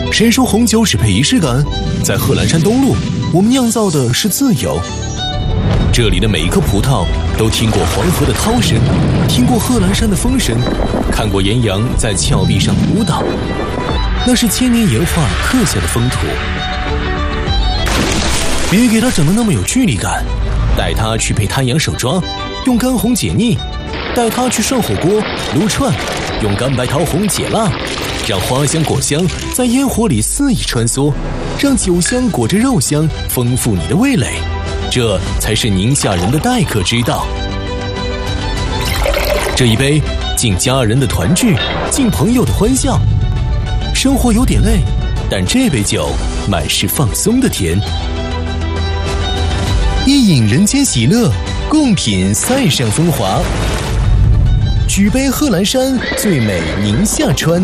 谁说红酒只配仪式感？在贺兰山东路，我们酿造的是自由。这里的每一颗葡萄都听过黄河的涛声，听过贺兰山的风声，看过岩羊在峭壁上舞蹈。那是千年岩画刻下的风土。别给它整得那么有距离感，带它去配滩羊手抓，用干红解腻；带它去涮火锅、撸串，用干白桃红解辣。让花香果香在烟火里肆意穿梭，让酒香裹着肉香丰富你的味蕾，这才是宁夏人的待客之道。这一杯敬家人的团聚，敬朋友的欢笑。生活有点累，但这杯酒满是放松的甜。一饮人间喜乐，共品塞上风华。举杯贺兰山，最美宁夏川。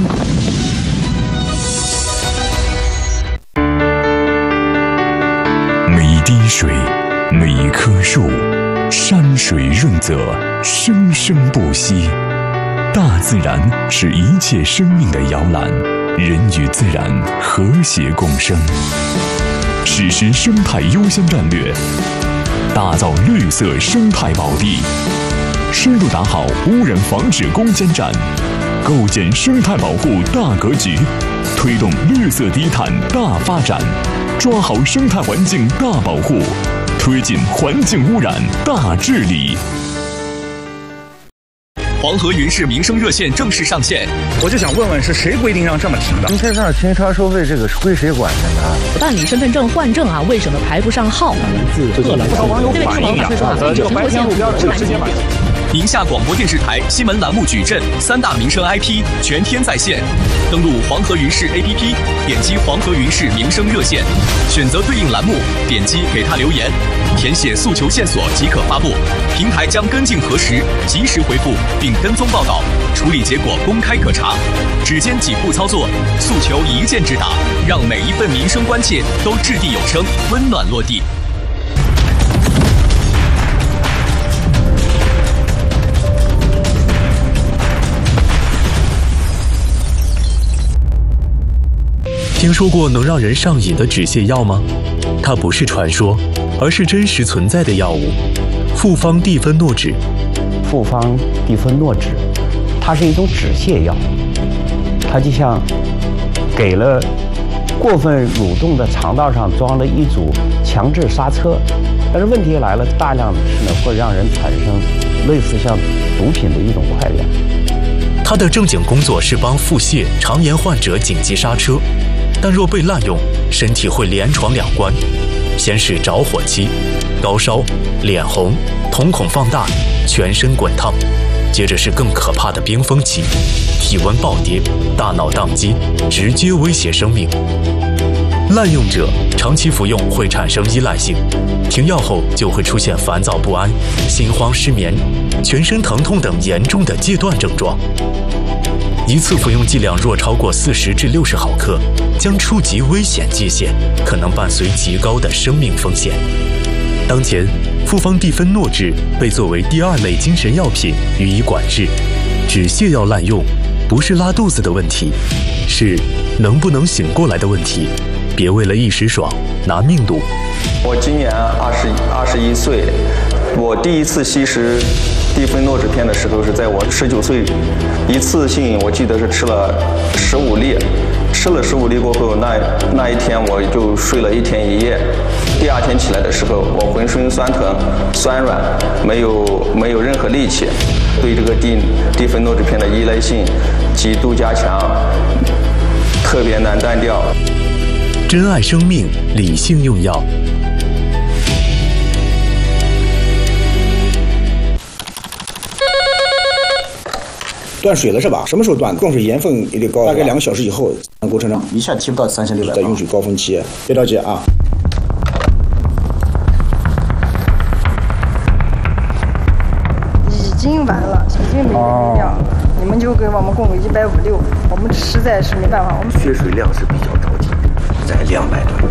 每一滴水，每一棵树，山水润泽，生生不息。大自然是一切生命的摇篮，人与自然和谐共生。实施生态优先战略，打造绿色生态宝地，深入打好污染防治攻坚战，构建生态保护大格局，推动绿色低碳大发展，抓好生态环境大保护，推进环境污染大治理。 黄河云氏民生热线正式上线， 我就想问问，是谁规定让这么停的？ 停车场停车收费这个是归谁管的呢？ 办理身份证换证啊，为什么排不上号？ 不少网友反映啊，这个白天路标这个直接把。 宁夏广播电视台新闻栏目矩阵3大民生 IP 全天在线，登录黄河云氏 APP， 点击黄河云氏民生热线，选择对应栏目，点击给他留言，填写诉求线索即可发布，平台将跟进核实，及时回复并跟踪报告，处理结果公开可查。只间几步操作，诉求一键直达，让每一份民生关切都掷地有声，温暖落地。 听说过能让人上瘾的止泻药吗？它不是传说，而是真实存在的药物——复方地芬诺酯。 复方地芬诺酯，它是一种止泻药，它就像给了过分蠕动的肠道上装了一组强制刹车。但是问题来了，大量的吃呢会让人产生类似像毒品的一种快感。 它的正经工作是帮腹泻、肠炎患者紧急刹车。但若被滥用，身体会连闯2关，先是着火期，高烧、脸红、瞳孔放大、全身滚烫，接着是更可怕的冰封期，体温暴跌，大脑宕机，直接威胁生命。滥用者长期服用会产生依赖性，停药后就会出现烦躁不安、心慌失眠、全身疼痛等严重的戒断症状。一次服用剂量若超过40至60毫克，将触及危险界限，可能伴随极高的生命风险。当前，复方地芬诺酯被作为第2类精神药品予以管制。止泻药滥用不是拉肚子的问题，是能不能醒过来的问题。别为了一时爽拿命赌。 我今年21岁，我第一次吸食地芬诺酯片的时候是在我19岁，一次性我记得是吃了15粒，吃了15粒过后，那一天我就睡了1天1夜，第2天起来的时候，我浑身酸疼、酸软，没有任何力气，对这个地芬诺酯片的依赖性极度加强，特别难单掉。 珍爱生命，理性用药。 断水了是吧？什么时候断的？断水盐分也得高，大概2个小时以后，过程中一下提不到3600，在用水高峰期，别着急啊。 已经完了，已经没有量了，你们就给我们供150、160，我们实在是没办法。我们缺水量是比较着急，在200吨。